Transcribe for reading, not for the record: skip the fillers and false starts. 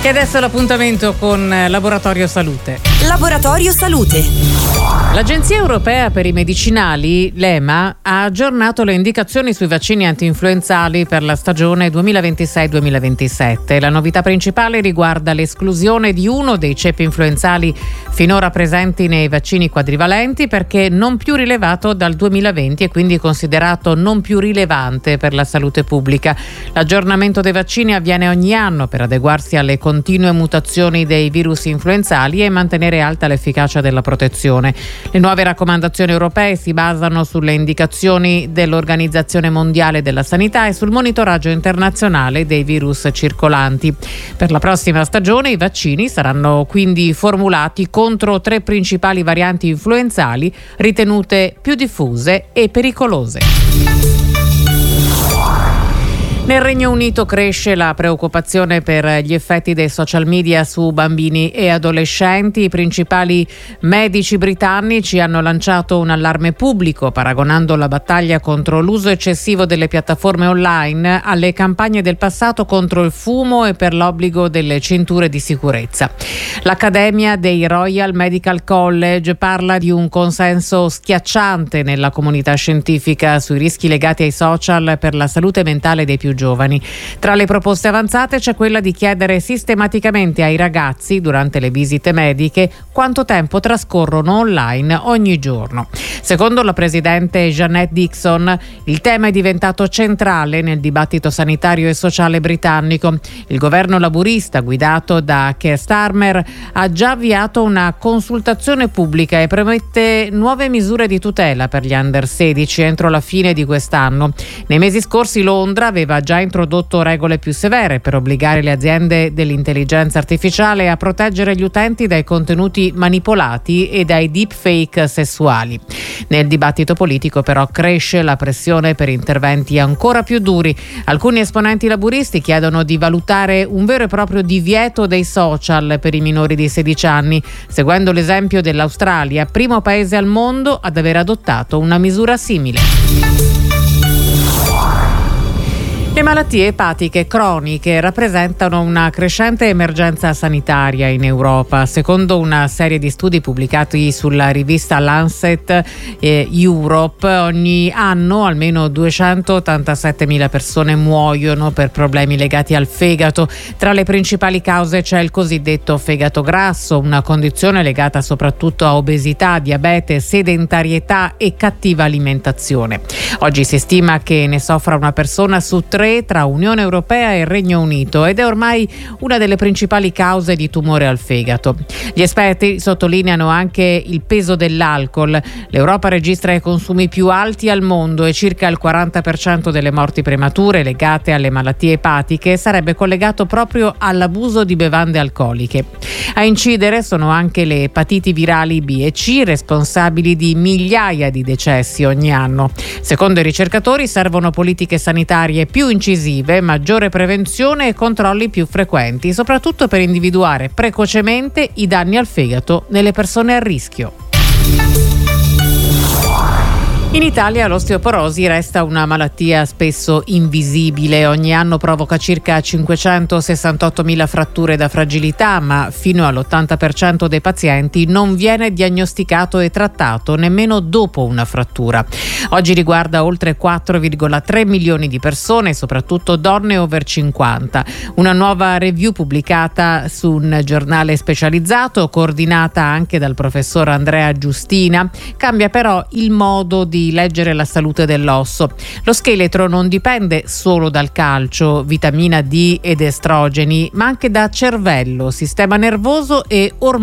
E adesso l'appuntamento con Laboratorio Salute. Laboratorio Salute. L'Agenzia Europea per i Medicinali, l'EMA, ha aggiornato le indicazioni sui vaccini antinfluenzali per la stagione 2026-2027. La novità principale riguarda l'esclusione di uno dei ceppi influenzali finora presenti nei vaccini quadrivalenti, perché non più rilevato dal 2020 e quindi considerato non più rilevante per la salute pubblica. L'aggiornamento dei vaccini avviene ogni anno per adeguarsi alle continue mutazioni dei virus influenzali e mantenere alta l'efficacia della protezione. Le nuove raccomandazioni europee si basano sulle indicazioni dell'Organizzazione Mondiale della Sanità e sul monitoraggio internazionale dei virus circolanti. Per la prossima stagione i vaccini saranno quindi formulati contro 3 principali varianti influenzali ritenute più diffuse e pericolose. Nel Regno Unito cresce la preoccupazione per gli effetti dei social media su bambini e adolescenti. I principali medici britannici hanno lanciato un allarme pubblico paragonando la battaglia contro l'uso eccessivo delle piattaforme online alle campagne del passato contro il fumo e per l'obbligo delle cinture di sicurezza. L'Accademia dei Royal Medical College parla di un consenso schiacciante nella comunità scientifica sui rischi legati ai social per la salute mentale dei più giovani. Tra le proposte avanzate c'è quella di chiedere sistematicamente ai ragazzi durante le visite mediche quanto tempo trascorrono online ogni giorno. Secondo la presidente Janet Dixon, il tema è diventato centrale nel dibattito sanitario e sociale britannico. Il governo laburista guidato da Keir Starmer ha già avviato una consultazione pubblica e promette nuove misure di tutela per gli under 16 entro la fine di quest'anno. Nei mesi scorsi Londra aveva già introdotto regole più severe per obbligare le aziende dell'intelligenza artificiale a proteggere gli utenti dai contenuti manipolati e dai deepfake sessuali. Nel dibattito politico però cresce la pressione per interventi ancora più duri. Alcuni esponenti laburisti chiedono di valutare un vero e proprio divieto dei social per i minori di 16 anni, seguendo l'esempio dell'Australia, primo paese al mondo ad aver adottato una misura simile. Le malattie epatiche croniche rappresentano una crescente emergenza sanitaria in Europa. Secondo una serie di studi pubblicati sulla rivista Lancet Europe, ogni anno almeno 287.000 persone muoiono per problemi legati al fegato. Tra le principali cause c'è il cosiddetto fegato grasso, una condizione legata soprattutto a obesità, diabete, sedentarietà e cattiva alimentazione. Oggi si stima che ne soffra una persona su 3 tra Unione Europea e Regno Unito ed è ormai una delle principali cause di tumore al fegato. Gli esperti sottolineano anche il peso dell'alcol. L'Europa registra i consumi più alti al mondo e circa il 40% delle morti premature legate alle malattie epatiche sarebbe collegato proprio all'abuso di bevande alcoliche. A incidere sono anche le epatiti virali B e C, responsabili di migliaia di decessi ogni anno. Secondo i ricercatori servono politiche sanitarie più incisive, maggiore prevenzione e controlli più frequenti, soprattutto per individuare precocemente i danni al fegato nelle persone a rischio. In Italia l'osteoporosi resta una malattia spesso invisibile. Ogni anno provoca circa 568.000 fratture da fragilità, ma fino all'80% dei pazienti non viene diagnosticato e trattato nemmeno dopo una frattura. Oggi riguarda oltre 4,3 milioni di persone, soprattutto donne over 50. Una nuova review pubblicata su un giornale specializzato, coordinata anche dal professor Andrea Giustina, cambia però il modo di leggere la salute dell'osso. Lo scheletro non dipende solo dal calcio, vitamina D ed estrogeni, ma anche da cervello, sistema nervoso e ormoni.